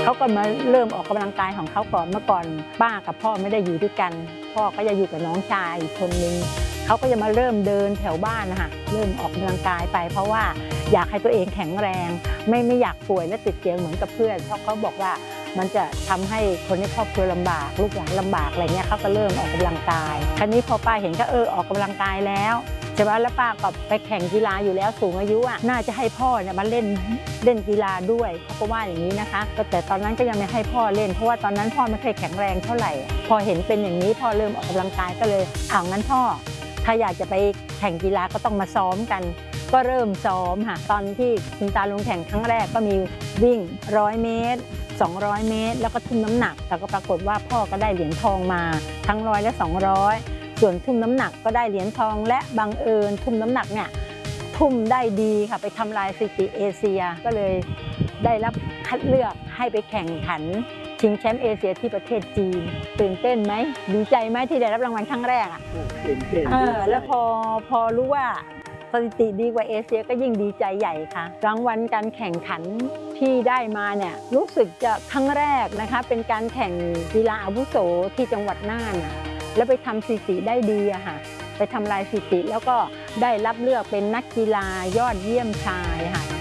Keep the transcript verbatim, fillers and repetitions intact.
เขาก็มาเริ่มออกกำลังกายของเขาก่อนเมื่อก่อนป้ากับพ่อไม่ได้อยู่ด้วยกันพ่อก็จะอยู่กับน้องชายอีกคนนึงเขาก็จะมาเริ่มเดินแถวบ้านนะคะเริ่มออกกำลังกายไปเพราะว่าอยากให้ตัวเองแข็งแรงไม่ไม่อยากป่วยและติดเตียงเหมือนกับเพื่อนเพราะเขาบอกว่ามันจะทำให้คนในครอบครัวลำบากลูกหลานลำบากอะไรเงี้ยเขาก็เริ่มออกกำลังกายคราวนี้พอป้าเห็นก็เออออกกำลังกายแล้วใช่ไหมแล้วป้าก็ไปแข่งกีฬาอยู่แล้วสูงอายุอ่ะน่าจะให้พ่อเนี่ยมาเล่นเล่นกีฬาด้วยเขาก็ว่าอย่างนี้นะคะแต่ตอนนั้นก็ยังไม่ให้พ่อเล่นเพราะว่าตอนนั้นพ่อไม่เคยแข็งแรงเท่าไหร่พอเห็นเป็นอย่างนี้พ่อเริ่มออกกำลังกายก็เลยเอางั้นพ่อถ้าอยากจะไปแข่งกีฬาก็ต้องมาซ้อมกันก็เริ่มซ้อมค่ะตอนที่คุณตาลงแข่งครั้งแรกก็มีวิ่งร้อยเมตรสองร้อยเมตรแล้วก็ทุ่มน้ำหนักแต่ก็ปรากฏว่าพ่อก็ได้เหรียญทองมาทั้งร้อยและสองร้อยส่วนทุ่มน้ำหนักก็ได้เหรียญทองและบังเอิญทุ่มน้ำหนักเนี่ยทุ่มได้ดีค่ะไปทำลายสถิติเอเชียก็เลยได้รับคัดเลือกให้ไปแข่งขันชิงแชมป์เอเชียที่ประเทศจีนตื่นเต้นไหมดีใจไหมที่ได้รับรางวัลครั้งแรกอ่ะตื่นเต้นแล้วพอพอรู้ว่าสถิติดีกว่าเอเชียก็ยิ่งดีใจใหญ่ค่ะรางวัลการแข่งขันที่ได้มาเนี่ยรู้สึกจะครั้งแรกนะคะเป็นการแข่งกีฬาอาวุโสที่จังหวัดน่านแล้วไปทำสถิติได้ดีอะค่ะไปทำลายสถิติแล้วก็ได้รับเลือกเป็นนักกีฬายอดเยี่ยมชายค่ะ